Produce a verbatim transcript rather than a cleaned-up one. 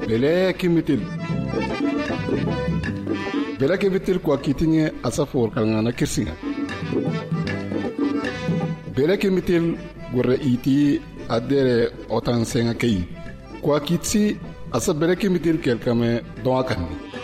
Bele kimitil. Bele kimitil kwa kitinge asafor kalngana kirsinga. Bele kimitil gure iti adere otan senga kei. Kwa kitsi asa bele kimitil kelkame doakan.